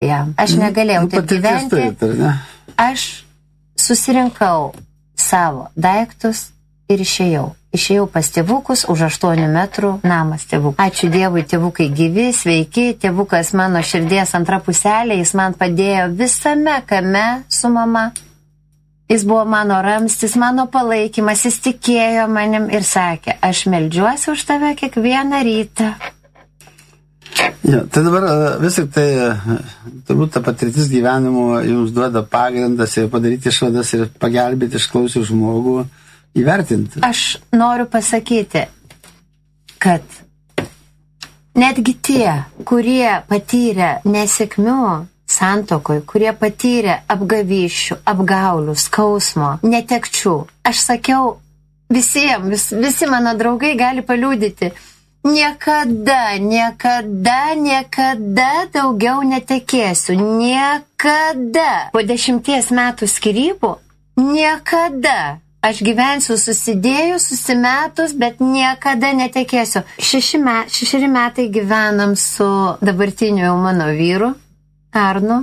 jam. Aš negalėjau taip gyventi. Aš susirinkau savo daiktus ir išėjau. Išėjau pas tėvukus, už 8 metrų namas tėvukų. Ačiū Dievui, tėvukai gyvi, sveiki, tėvukas mano širdies antra puselė, jis man padėjo visame kame su mama. Jis buvo mano ramstis, mano palaikymas, jis tikėjo manim ir sakė, aš meldžiuosi už tave kiekvieną rytą. Ja, tai dabar vis tik tai, turbūt ta patirtis gyvenimo jums duoda pagrindas ir padaryti išvadas ir pagelbėti išklausių žmogų. Įvertinti. Aš noriu pasakyti, kad netgi tie, kurie patyrė nesėkmių santuokoj, kurie patyrė apgavysčių, apgaulių, skausmo, netekčių, aš sakiau visiems, visi mano draugai gali paliudyti, niekada daugiau netekėsiu, niekada. Po 10 metų skyrybų, niekada. Aš gyvensiu susidėjus, susimetus, bet niekada netekėsiu. 6 metai gyvenam su dabartiniu jau mano vyru, Arnu.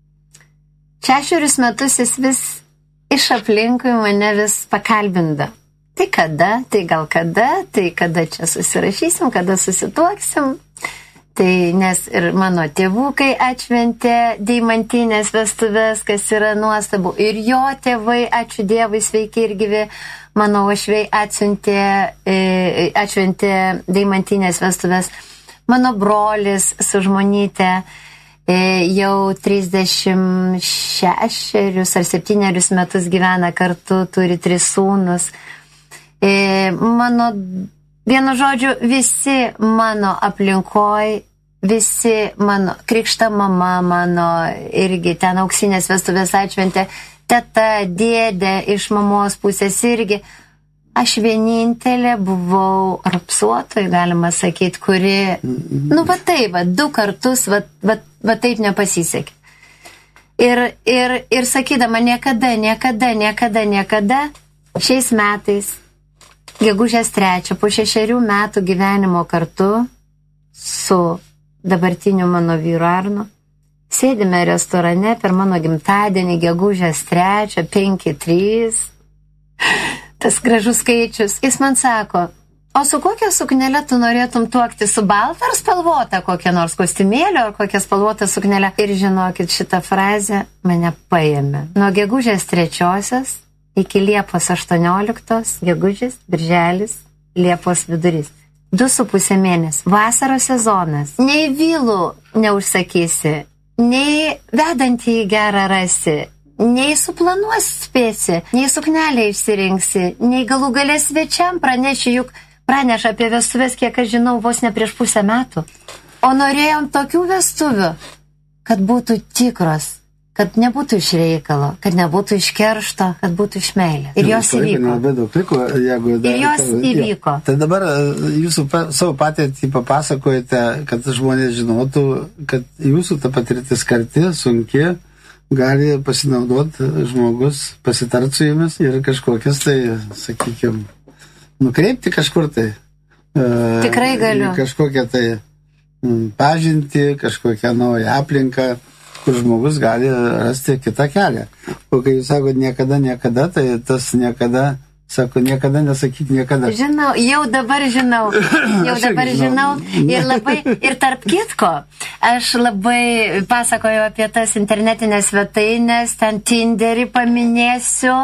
6 metus jis vis iš aplinkui mane vis pakalbinda. Tai kada, tai gal kada, tai kada čia susirašysim, kada susituoksim. Tai nes ir mano tėvukai atšventė deimantinės vestuves, kas yra nuostabu. Ir jo tėvai, ačiū Dievui, sveiki ir gyvi, mano uošviai atšventė deimantinės vestuves. Mano brolis su žmonyte jau 36 ar 7 metus gyvena kartu, turi 3 sūnus. Vienu žodžiu, visi mano aplinkoj, visi mano, krikšta mama mano, irgi ten auksinės vestuvės atšventė, teta, dėdė iš mamos pusės irgi. Aš vienintelė buvau rapsuotoj, galima sakyti, kuri, va taip, 2 kartus, va taip nepasisekė. Ir sakydama niekada, šiais metais, gegužės 3, po 6 metų gyvenimo kartu su dabartiniu mano vyru Arnu, sėdime restorane per mano gimtadienį, gegužės 3, 5-3, tas gražus skaičius. Jis man sako, o su kokia suknelė tu norėtum tuokti, su balta ar spalvota, kokia nors kostiumėlio ar kokia spalvota suknelė? Ir žinokit, šitą frazę mane paėmė. Nuo gegužės 3 iki Liepos 18, gegužės, birželis, Liepos vidurys. 2,5 mėnesį. Vasaros sezonas. Nei vilų neužsakysi, nei vedantį į gerą rasi, nei suplanuos spėsi, nei suknelę išsirinksi, nei galų galę svečiam praneši, juk praneša apie vestuvės, kiek aš žinau, vos ne prieš 1,5 metų. O norėjom tokių vestuvių, kad būtų tikros, kad nebūtų iš reikalo, kad nebūtų iš keršto, kad būtų iš meilės. Ir jos įvyko. Tai dabar jūsų savo patirtį papasakojate, kad žmonės žinotų, kad jūsų ta patirtis karti, sunki, gali pasinaudoti žmogus, pasitart su jumis ir kažkokias tai, sakykime, nukreipti kažkur tai. Tikrai galiu. Kažkokią tai pažinti, kažkokią naują aplinką, kur žmogus gali rasti kitą kelią. O kai jūs sakote niekada, tai tas niekada, sako, niekada nesakyti niekada. Žinau, jau dabar žinau. Ir tarp kitko, aš labai pasakoju apie tas internetinės svetainės, ten Tinderį paminėsiu.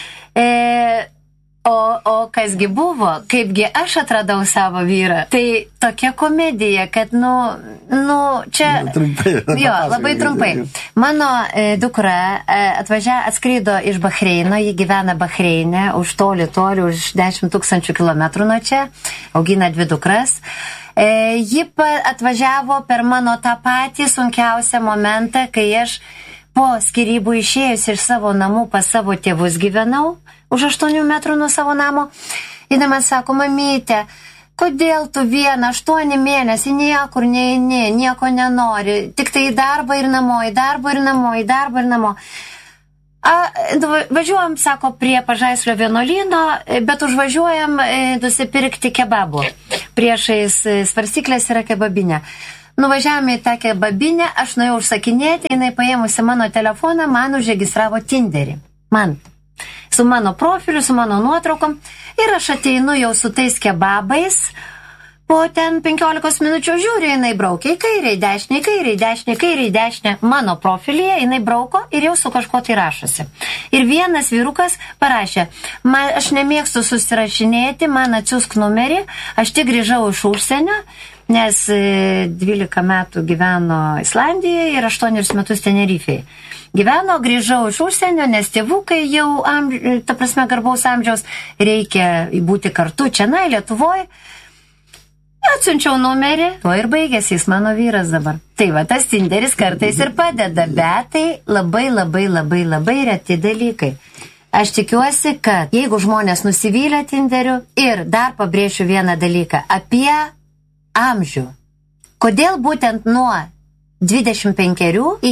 O kasgi buvo, kaipgi aš atradau savo vyrą. Tai tokia komedija, kad, čia... Trumpai. Jo, labai trumpai. Mano dukra atskrido iš Bahreino, ji gyvena Bahreine, už toli, už 10 000 kilometrų nuo čia, augina 2 dukras. Ji atvažiavo per mano tą patį sunkiausią momentą, kai aš po skyrybų išėjus iš savo namų pas savo tėvus gyvenau, už 8 metrų nuo savo namo. Ir man sako, mamytė, kodėl tu 8 mėnesį niekur neini, nieko nenori, tik tai į darbą ir namo, į darbą ir namo, į darbą ir namo. Važiuojam, sako, prie Pažaislio vienuolyno, bet užvažiuojam nusipirkti kebabų. Priešais svarstyklės yra kebabinė. nuvažiavome į tokią babinę, aš nuėjau užsakinėti, jinai paėmusi mano telefoną, man užregistravo Tinderį. Man. Su mano profiliu, su mano nuotraukom. Ir aš ateinu jau su tais kebabais, po ten 15 minučių žiūriu, jinai braukė į kairę, į dešinę, į kairę, į dešinę, į kairę, į dešinę. Mano profilyje jinai brauko ir jau su kažko tai rašosi. Ir vienas vyrukas parašė, aš nemėgstu susirašinėti, man atsiųsk numerį, aš tik grįžau iš užsienio, nes 12 metų gyveno Islandijoje ir 8 metus Tenerifėje. Gyveno, grįžau iš užsienio, nes tėvukai jau, ta prasme, garbaus amžiaus, reikia būti kartu čia, Lietuvoje. Atsiunčiau numerį, to ir baigėsi, jis mano vyras dabar. Tai va, tas Tinderis kartais ir padeda, bet tai labai reti dalykai. Aš tikiuosi, kad jeigu žmonės nusivylę Tinderiu ir dar pabrėšiu vieną dalyką apie amžių. Kodėl būtent nuo 25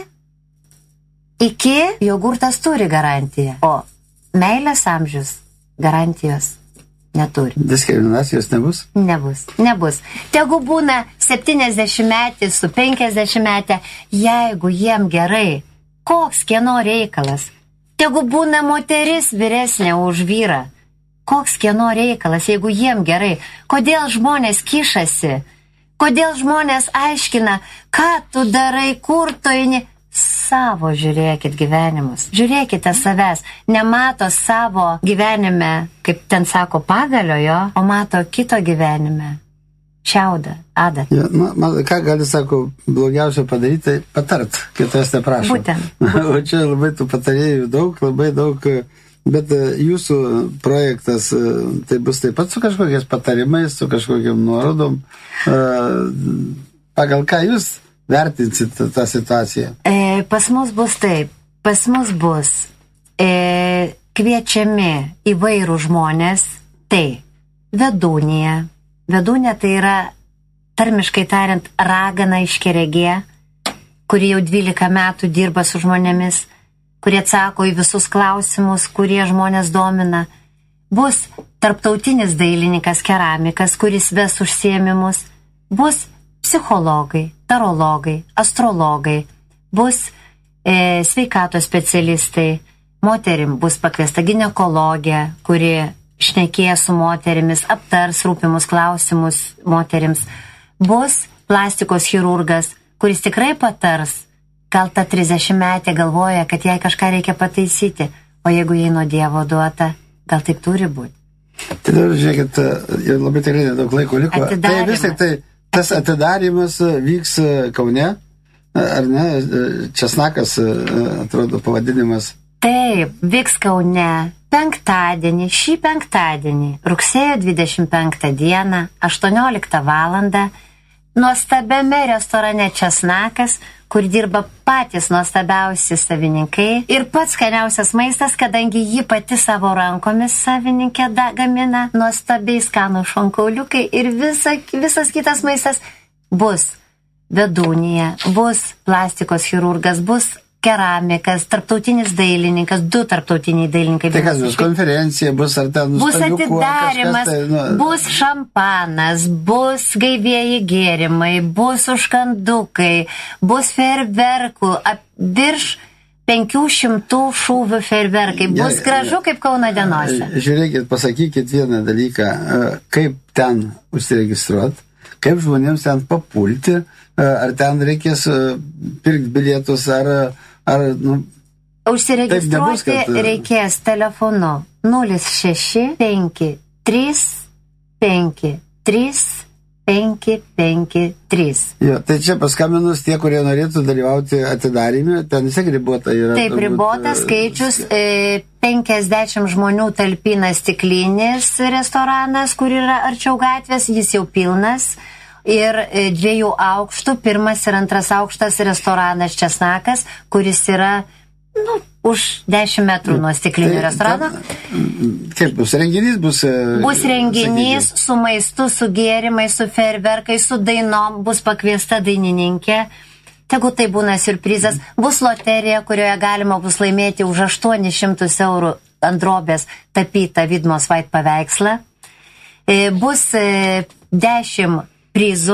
iki jogurtas turi garantiją, o meilės amžius garantijos neturi. Diskriminacijos nebus? Nebus. Tegu būna 70 metį su 50 metę, jeigu jiem gerai, koks kieno reikalas. Tegu būna moteris vyresnė už vyrą. Koks kieno reikalas, jeigu jiem gerai. Kodėl žmonės kišasi? Kodėl žmonės aiškina, ką tu darai, kur tu eini? Savo žiūrėkit gyvenimus. Žiūrėkite savęs. Nemato savo gyvenime, kaip ten sako, pagalio jo, o mato kito gyvenime. Šiaudą, adatą. Ja, ką gali, sako, blogiausia padaryti, patart, kai tas neprašo. Būtent. O čia labai tų patarėjų daug, labai daug. Bet jūsų projektas tai bus taip pat su kažkokiais patarimais, su kažkokiam nuorodom. Pagal ką jūs vertinsit tą situaciją? Pas mus bus taip. Pas mus bus kviečiami įvairių žmonės. Tai vedūnė. Vedūnė tai yra, tarmiškai tariant, ragana iškeregė, kuri jau 12 metų dirba su žmonėmis, kurie atsako į visus klausimus, kurie žmonės domina. Bus tarptautinis dailininkas, keramikas, kuris ves užsiėmimus. Bus psichologai, tarologai, astrologai. Bus sveikatos specialistai. Moterim bus pakviesta ginekologė, kuri šnekėja su moterimis, aptars rūpimus klausimus moterims. Bus plastikos chirurgas, kuris tikrai patars. Gal ta 30-metė galvoja, kad jai kažką reikia pataisyti, o jeigu jai nuo Dievo duota, gal taip turi būti. Tai dar, žiūrėkit, labai tikrai nedaug laiko liko. Tai vis tik tai tas atidarimas vyks Kaune, ar ne? Česnakas, atrodo, pavadinimas. Taip, vyks Kaune penktadienį, šį penktadienį, rugsėjo 25 dieną, 18 valandą, nuostabiame restorane Česnakas, kur dirba patys nuostabiausi savininkai ir pats skaniausias maistas, kadangi ji pati savo rankomis savininkė gamina nuostabiai skanų šonkauliukai ir visas kitas maistas. Bus vedūnija, bus plastikos chirurgas, bus keramikas, tarptautinis dailininkas, 2 tarptautiniai dailininkai. Tai kas bus, konferencija bus, ar ten bus atidarimas, bus šampanas, bus gaivieji gėrimai, bus užkandukai, bus fejerverkų, virš 500 šūvių fejerverkai. Bus gražu kaip Kauno dienose. Žiūrėkit, pasakykit vieną dalyką, kaip ten užsiregistruoti, kaip žmonėms ten papulti, ar ten reikės pirkti bilietus, Užsiregistruoti reikės telefonu 0653535553. Jo, tai čia paskambinus tie, kurie norėtų dalyvauti atidarime, ten vis ribota yra. Taip, ribotas skaičius, 50 žmonių talpina stiklinis restoranas, kur yra arčiau gatvės, jis jau pilnas. Ir 2 aukštų, 1 ir 2 aukštas restoranas Česnakas, kuris yra už 10 metrų nuo stiklinių restorano. Kaip bus renginys? Bus renginys su maistu, su gėrimais, su fejerverkais, su dainom, bus pakviesta dainininkė. Tegu tai būna siurprizas. Bus loterija, kurioje galima bus laimėti už 800 eurų ant drobės tapytą Vidmos Vait paveikslą. Bus 10 prizų,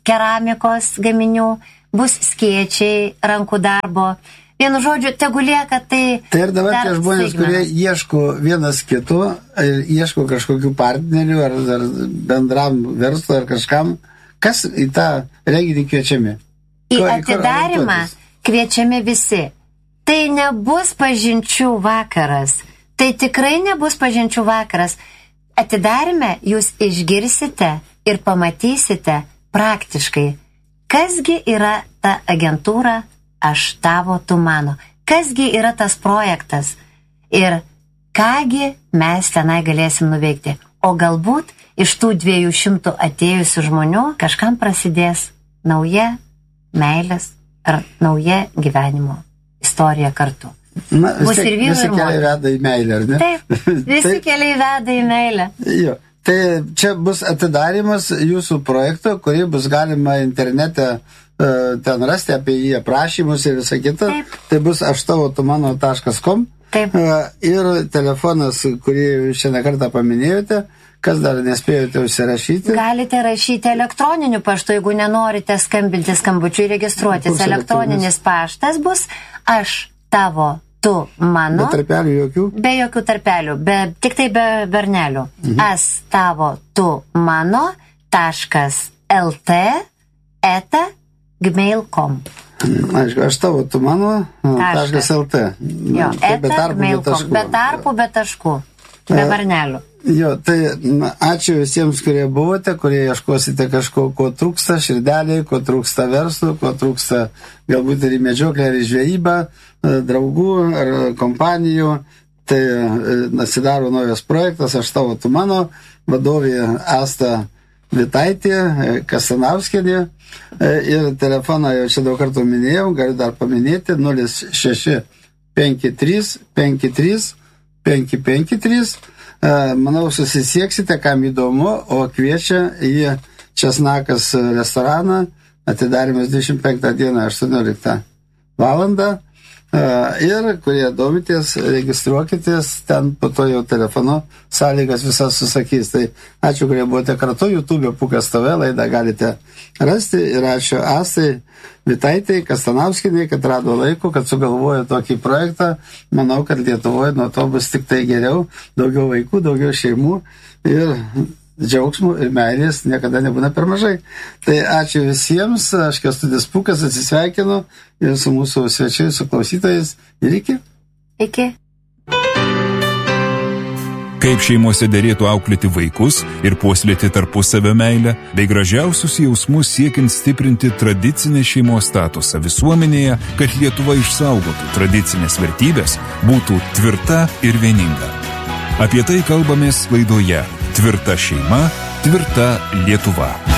keramikos gaminių, bus skėčiai, rankų darbo. Vienu žodžiu, tegu lieka tai... Tai ir dabar tie žmonės, kurie ieško vienas kito, ieško kažkokių partnerių ar bendram verslo ar kažkam, kas į tą renginį kviečiami? Į atidarimą kviečiami visi. Tai nebus pažinčių vakaras. Tai tikrai nebus pažinčių vakaras. Atidarime jūs išgirsite ir pamatysite praktiškai, kasgi yra ta agentūra Aš tavo, tu mano. Kasgi yra tas projektas ir kągi mes tenai galėsim nuveikti. O galbūt iš tų 200 atėjusių žmonių kažkam prasidės nauja meilės ar nauja gyvenimo istorija kartu. Na, visi keliai veda į meilę, ar ne? Taip, visi keliai veda į meilę. Jo. Tai čia bus atidarimas jūsų projekto, kurį bus galima internete ten rasti apie jį aprašymus ir visą kitą. Taip. Tai bus aštavotumano.com. Taip. Ir telefonas, kurį šiandien kartą paminėjote, kas dar nespėjote užsirašyti. Galite rašyti elektroniniu paštu, jeigu nenorite skambinti skambučiu ir registruotis. Elektroninis paštas bus aš tavo, tu mano. Be tarpelių jokių? Be jokių tarpelių, tik tai be bernelių. As tavo, tu mano, .lt eta gmail.com. Aišku, aš tavo, tu mano, .lt. Jo, eta gmail.com. Be tarpų, be taškų. Be bernelių. Jo, tai ačiū visiems, kurie buvote, kurie ieškosite kažko, ko trūksta širdeliai, ko trūksta verslų, ko trūksta galbūt ir į medžioklę, ar į žvejybą, draugų ar kompanijų. Tai atsidaro naujas projektas, aš tavo, tu mano, vadovė Asta Vitaitė, Kastanauskienė. Ir telefoną jau čia daug kartų minėjau, galiu dar paminėti, 06 53 53 553. Manau, susisieksite, kam įdomu, o kviečia į Česnakas restoraną, atidarimas 25 dieną 18 valandą. Ir kurie domitės, registruokitės, ten po to jau telefonu sąlygas visas susakys. Tai ačiū, kurie buvote kartu, YouTube Pūkas TV laidą galite rasti ir ačiū Astai Vitaitei, Kastanauskienei, kad rado laiko, kad sugalvojo tokį projektą. Manau, kad Lietuvoje nuo to bus tik tai geriau, daugiau vaikų, daugiau šeimų ir džiaugsmų ir meilės niekada nebūna per mažai. Tai ačiū visiems, aš Kęstutis Pūkas atsisveikinu ir su mūsų svečiais, su klausytojais ir iki. Iki. Kaip šeimose derėtų auklėti vaikus ir puoselėti tarpusavio meilę, bei gražiausius jausmus siekiant stiprinti tradicinę šeimos statusą visuomenėje, kad Lietuva išsaugotų tradicinės vertybės, būtų tvirta ir vieninga. Apie tai kalbamės laidoje Tvirta šeima, tvirta Lietuva.